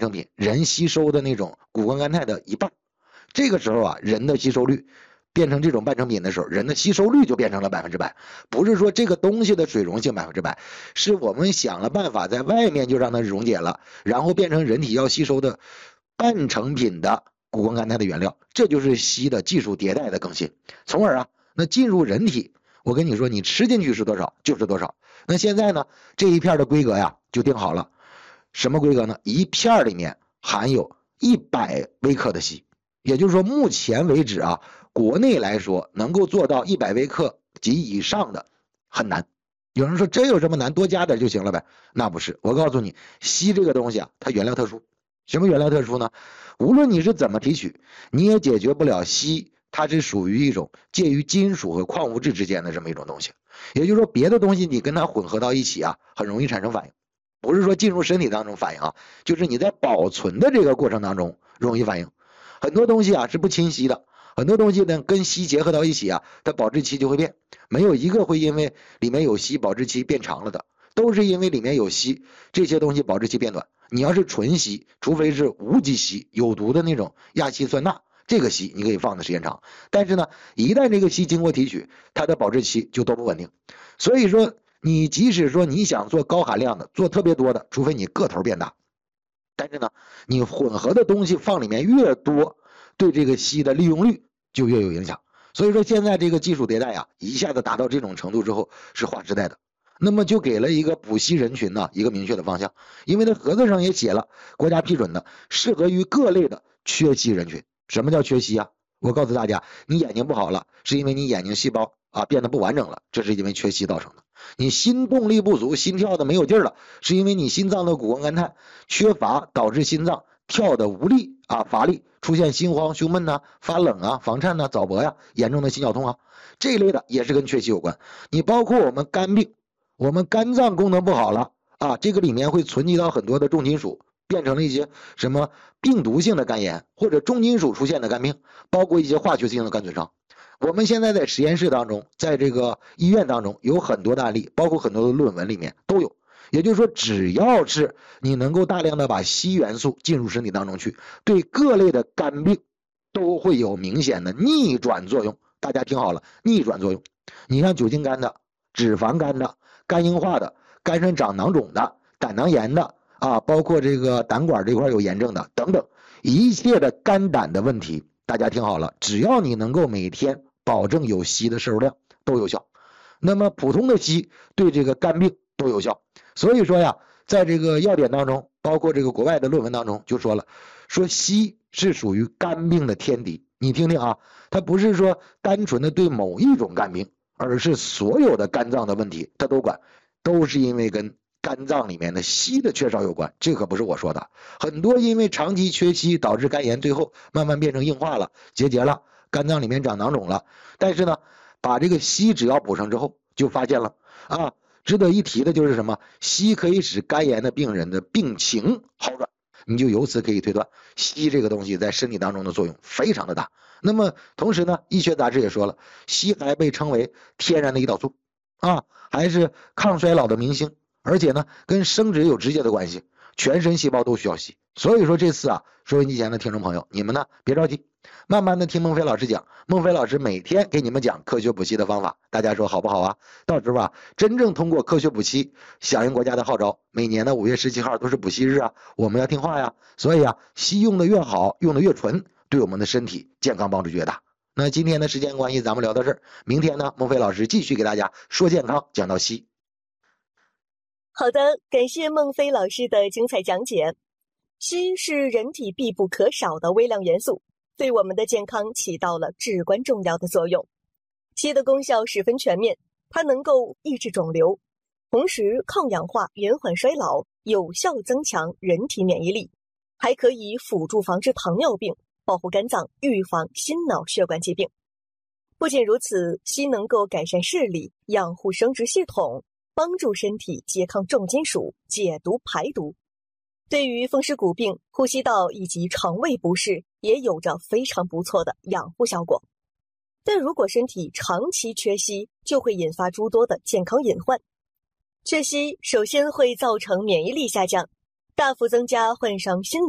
成品，人吸收的那种谷胱甘肽的一半。这个时候啊，人的吸收率变成这种半成品的时候，人的吸收率就变成了100%。不是说这个东西的水溶性100%，是我们想了办法在外面就让它溶解了，然后变成人体要吸收的半成品的谷胱甘肽的原料。这就是硒的技术迭代的更新，从而啊，那进入人体，我跟你说，你吃进去是多少就是多少。那现在呢，这一片的规格呀就定好了，什么规格呢？一片里面含有100微克的硒。也就是说，目前为止啊，国内来说能够做到100微克及以上的很难。有人说这有什么难，多加点就行了呗？那不是，我告诉你，硒这个东西啊，它原料特殊。什么原料特殊呢？无论你是怎么提取，你也解决不了硒，它是属于一种介于金属和矿物质之间的这么一种东西。也就是说，别的东西你跟它混合到一起啊，很容易产生反应。不是说进入身体当中反应啊，就是你在保存的这个过程当中容易反应。很多东西啊是不亲硒的，很多东西呢跟硒结合到一起啊，它保质期就会变，没有一个会因为里面有硒保质期变长了的，都是因为里面有硒，这些东西保质期变短。你要是纯硒，除非是无机硒，有毒的那种亚稀酸钠，这个硒你可以放的时间长，但是呢，一旦这个硒经过提取，它的保质期就都不稳定。所以说，你即使说你想做高含量的，做特别多的，除非你个头变大。但是呢，你混合的东西放里面越多，对这个硒的利用率就越有影响。所以说现在这个技术迭代啊，一下子达到这种程度之后是划时代的，那么就给了一个补硒人群呢一个明确的方向。因为它盒子上也写了，国家批准的，适合于各类的缺硒人群。什么叫缺硒啊？我告诉大家，你眼睛不好了，是因为你眼睛细胞啊变得不完整了，这是因为缺硒造成的。你心动力不足，心跳的没有劲儿了，是因为你心脏的谷胱甘肽缺乏，导致心脏跳的无力啊，乏力，出现心慌、胸闷呐、发冷啊、房颤呐、早搏呀、严重的心绞痛啊，这一类的也是跟缺硒有关。你包括我们肝病，我们肝脏功能不好了啊，这个里面会存积到很多的重金属，变成了一些什么病毒性的肝炎或者重金属出现的肝病，包括一些化学性的肝损伤。我们现在在实验室当中，在这个医院当中有很多的案例，包括很多的论文里面都有。也就是说，只要是你能够大量的把硒元素进入身体当中去，对各类的肝病都会有明显的逆转作用。大家听好了，逆转作用。你像酒精肝的、脂肪肝的、肝硬化的、肝上长囊肿的、胆囊炎的啊，包括这个胆管这块有炎症的等等，一切的肝胆的问题，大家听好了，只要你能够每天保证有硒的摄入量都有效。那么普通的硒对这个肝病都有效。所以说呀，在这个要点当中，包括这个国外的论文当中就说了，说硒是属于肝病的天敌。你听听啊，它不是说单纯的对某一种肝病，而是所有的肝脏的问题它都管，都是因为跟肝脏里面的硒的缺少有关。这可不是我说的，很多因为长期缺硒导致肝炎，最后慢慢变成硬化了、结节了，肝脏里面长囊肿了。但是呢，把这个硒只要补上之后，就发现了啊，值得一提的就是什么？硒可以使肝炎的病人的病情好转，你就由此可以推断，硒这个东西在身体当中的作用非常的大。那么同时呢，医学杂志也说了，硒还被称为天然的胰岛素啊，还是抗衰老的明星，而且呢，跟生殖有直接的关系，全身细胞都需要硒。所以说这次啊，收音机前的听众朋友，你们呢别着急，慢慢的听孟非老师讲，孟非老师每天给你们讲科学补硒的方法，大家说好不好啊？到时候啊，真正通过科学补硒响应国家的号召，每年的5月17号都是补硒日啊，我们要听话呀。所以啊，硒用的越好，用的越纯，对我们的身体健康帮助就越大。那今天的时间关系，咱们聊到这儿，明天呢，孟非老师继续给大家说健康，讲到硒。 好的，感谢孟非老师的精彩讲解。硒是人体必不可少的微量元素，对我们的健康起到了至关重要的作用。硒的功效十分全面，它能够抑制肿瘤，同时抗氧化、延缓衰老，有效增强人体免疫力，还可以辅助防治糖尿病，保护肝脏，预防心脑血管疾病。不仅如此，硒能够改善视力，养护生殖系统，帮助身体拮抗重金属，解毒排毒。对于风湿骨病、呼吸道以及肠胃不适也有着非常不错的养护效果。但如果身体长期缺硒，就会引发诸多的健康隐患。缺硒首先会造成免疫力下降，大幅增加患上心